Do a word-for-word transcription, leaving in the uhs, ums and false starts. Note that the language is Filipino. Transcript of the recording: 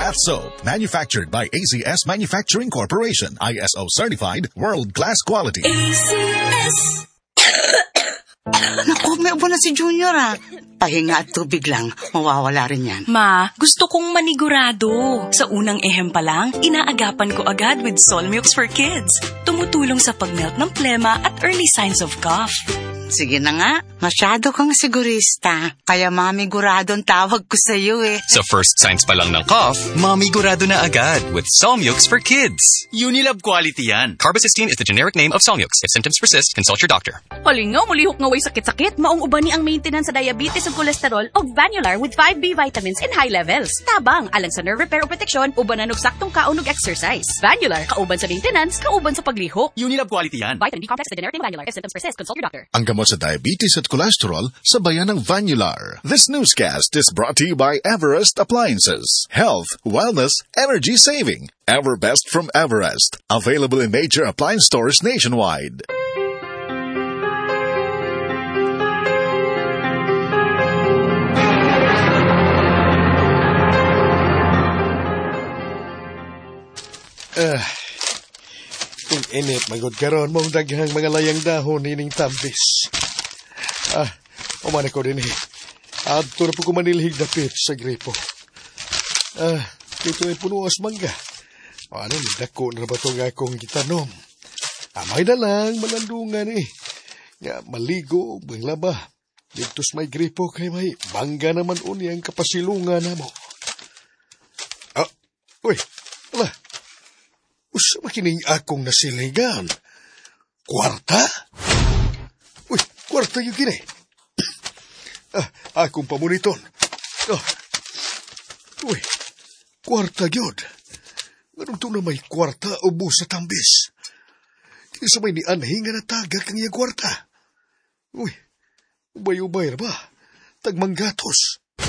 Bath Soap, manufactured by A C S Manufacturing Corporation, I S O certified, world-class quality. A C S. Naku, may ubo na si Junior ah. Pahinga at tubig lang, mawawala rin yan. Ma, gusto kong manigurado. Sa unang ehem pa lang, inaagapan ko agad with Solmux for Kids. Tumutulong sa pagmelt ng plema at early signs of cough. Sige na nga, masyado kang sigurista. Kaya mamigurado ang tawag ko sa iyo eh. Sa first signs pa lang ng cough, mamigurado na agad with Solmux for Kids. Unilab quality yan. Carbocisteine is the generic name of Solmux. If symptoms persist, consult your doctor. Halingaw, mulihok nga way sakit-sakit. Maong uban ni ang maintenance sa diabetes ug kolesterol og Vanular with five B vitamins in high levels. Tabang, alang sa nerve repair o protection, ubanan og saktong kaon og exercise. Vanular, kauban sa maintenance, kauban sa paglihok. Unilab quality yan. Vitamin B complex, the generic name Vanular. If symptoms persist, consult your doctor. Ang gamot sa diabetes at cholesterol, sabayan ng Vanular. This newscast is brought to you by Everest Appliances. Health, wellness, energy saving. Everbest from Everest. Available in major appliance stores nationwide. Ah, kung init, magod karon mong daghang mga layang dahon ining tambis. Ah, umana ko din eh. Adto na po ko manilhig dapit sa gripo. Ah, dito ay punuas mangga. Ano, nagdako na ba ito nga akong gitanom? Amay na lang, malandungan eh. Nga, maligo, manglaba. Dito sa may gripo kay may mangga naman uni ang kapasilungan na mo. Ah, uy, ala. Usa makining akong nasiligan. Kwarta? Uy, kwarta yung gini. Ah, akong pamuniton. Ah. Uy, kwarta yun. Ganun to na may kwarta o busa tambis. Isa may ni anhing nga natagak ang iya kwarta. Uy, ubay-ubay ba? Tagmanggatos.